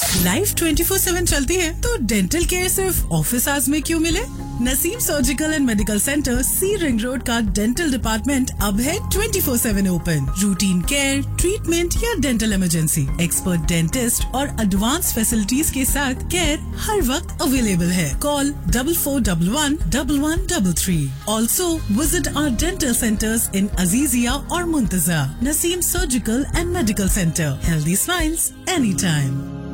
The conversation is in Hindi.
लाइफ 24/7 चलती है तो डेंटल केयर सिर्फ ऑफिस आवर्स में क्यों मिले? Naseem surgical and medical centre, C ring road का डेंटल डिपार्टमेंट अब है 24/7 ओपन। रूटीन केयर, ट्रीटमेंट या डेंटल इमरजेंसी, एक्सपर्ट डेंटिस्ट और एडवांस फैसिलिटीज के साथ केयर हर वक्त अवेलेबल है। Call 44111133। Also visit our dental centres इन अजीजिया और मुंतजा। Naseem surgical and medical centre, healthy smiles any time.